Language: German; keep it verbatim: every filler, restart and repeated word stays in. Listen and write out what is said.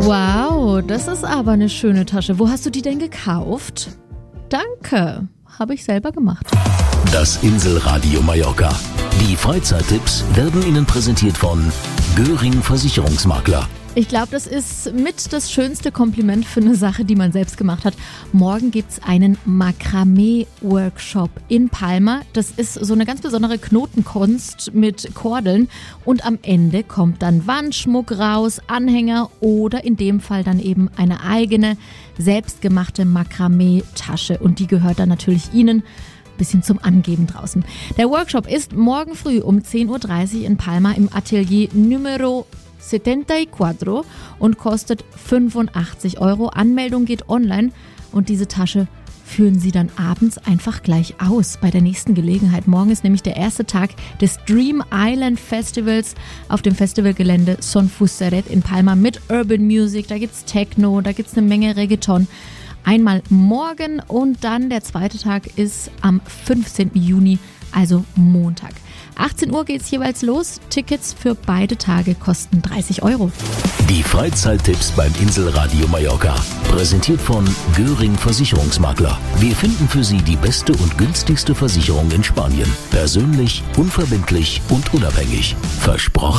Wow, das ist aber eine schöne Tasche. Wo hast du die denn gekauft? Danke, habe ich selber gemacht. Das Inselradio Mallorca. Die Freizeittipps werden Ihnen präsentiert von Göring Versicherungsmakler. Ich glaube, das ist mit das schönste Kompliment für eine Sache, die man selbst gemacht hat. Morgen gibt's einen Makramee-Workshop in Palma. Das ist so eine ganz besondere Knotenkunst mit Kordeln. Und am Ende kommt dann Wandschmuck raus, Anhänger oder in dem Fall dann eben eine eigene, selbstgemachte Makramee-Tasche. Und die gehört dann natürlich Ihnen. Bisschen zum Angeben draußen. Der Workshop ist morgen früh um zehn Uhr dreißig in Palma im Atelier Numero vierundsiebzig und kostet fünfundachtzig Euro. Anmeldung geht online und diese Tasche führen Sie dann abends einfach gleich aus bei der nächsten Gelegenheit. Morgen ist nämlich der erste Tag des Dream Island Festivals auf dem Festivalgelände Son Fusseret in Palma mit Urban Music. Da gibt's Techno, da gibt's eine Menge Reggaeton. Einmal morgen und dann der zweite Tag ist am fünfzehnten Juni, also Montag. achtzehn Uhr geht's jeweils los. Tickets für beide Tage kosten dreißig Euro. Die Freizeittipps beim Inselradio Mallorca. Präsentiert von Göring Versicherungsmakler. Wir finden für Sie die beste und günstigste Versicherung in Spanien. Persönlich, unverbindlich und unabhängig. Versprochen.